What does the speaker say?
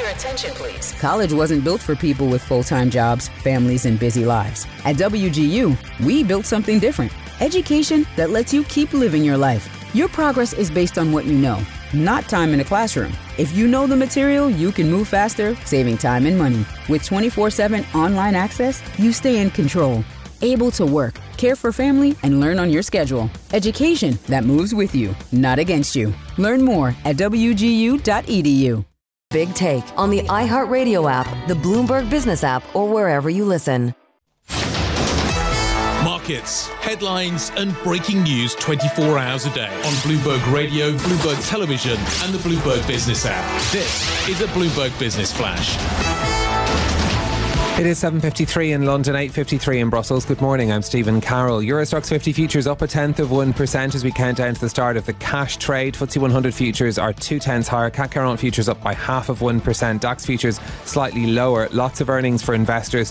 your attention, please. College wasn't built for people with full-time jobs, families, and busy lives. At WGU, we built something different. Education that lets you keep living your life. Your progress is based on what you know, not time in a classroom. If you know the material, you can move faster, saving time and money. With 24/7 online access, you stay in control, able to work, care for family, and learn on your schedule. Education that moves with you, not against you. Learn more at wgu.edu. Big Take on the iHeartRadio app, the Bloomberg Business app, or wherever you listen. Markets, headlines and breaking news 24 hours a day on Bloomberg Radio, Bloomberg Television and the Bloomberg Business app. This is a Bloomberg Business Flash. It is 7:53 in London, 8:53 in Brussels. Good morning, I'm Stephen Carroll. Euro Stoxx 50 futures up 0.1% as we count down to the start of the cash trade. FTSE 100 futures are 0.2 higher. CAC 40 futures up by 0.5%. DAX futures slightly lower. Lots of earnings for investors